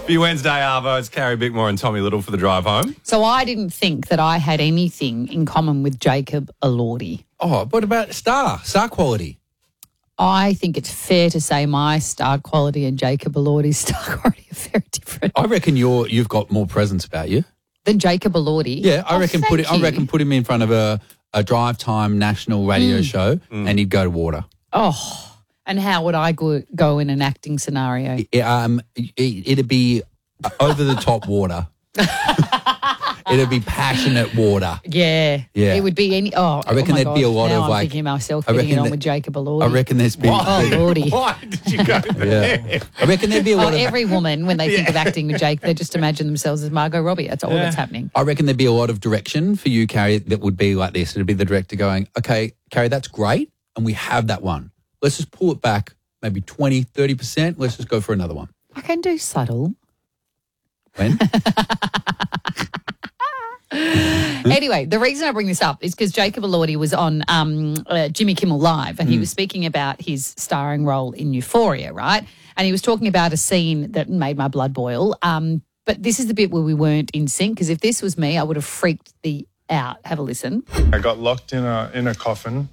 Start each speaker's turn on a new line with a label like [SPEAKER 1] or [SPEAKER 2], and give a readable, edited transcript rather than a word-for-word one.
[SPEAKER 1] your Wednesday, Arvo. It's Carrie Bickmore and Tommy Little for the drive home.
[SPEAKER 2] So I didn't think that I had anything in common with Jacob Elordi.
[SPEAKER 3] Oh, what about star quality?
[SPEAKER 2] I think it's fair to say my star quality and Jacob Elordi's star quality are very different.
[SPEAKER 3] I reckon you've got more presence about you
[SPEAKER 2] than Jacob Elordi.
[SPEAKER 3] Yeah, I reckon put him in front of a drive time national radio show and he'd go to water.
[SPEAKER 2] Oh. And how would I go in an acting scenario?
[SPEAKER 3] It'd be over the top water. It'd be passionate water.
[SPEAKER 2] Yeah. It would be any. Oh,
[SPEAKER 3] I reckon there'd be a lot
[SPEAKER 2] now
[SPEAKER 3] of
[SPEAKER 2] I'm
[SPEAKER 3] like.
[SPEAKER 2] thinking of myself getting it on with Jacob Elordi.
[SPEAKER 3] I reckon there's been.
[SPEAKER 2] Oh, Lordy.
[SPEAKER 1] Why did you go there?
[SPEAKER 3] Yeah. I reckon there'd be a lot of.
[SPEAKER 2] Every woman, when they think of acting with Jake, they just imagine themselves as Margot Robbie. That's all that's happening.
[SPEAKER 3] I reckon there'd be a lot of direction for you, Carrie, that would be like this. It'd be the director going, okay, Carrie, that's great. And we have that one. Let's just pull it back maybe 20, 30%. Let's just go for another one.
[SPEAKER 2] I can do subtle.
[SPEAKER 3] When?
[SPEAKER 2] Anyway, the reason I bring this up is because Jacob Elordi was on Jimmy Kimmel Live and he was speaking about his starring role in Euphoria, right? And he was talking about a scene that made my blood boil. But this is the bit where we weren't in sync because if this was me, I would have freaked out. Have a listen.
[SPEAKER 4] I got locked in a coffin